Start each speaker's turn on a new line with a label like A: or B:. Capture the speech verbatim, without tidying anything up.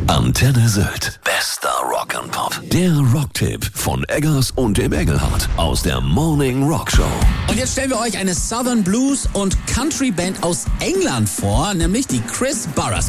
A: Antenne Sylt. Bester Rock'n'Pop. Der Rocktipp von Eggers und dem Engelhardt aus der Morning Rock Show.
B: Und jetzt stellen wir euch eine Southern Blues und Country Band aus England vor, nämlich die Chris Burrers.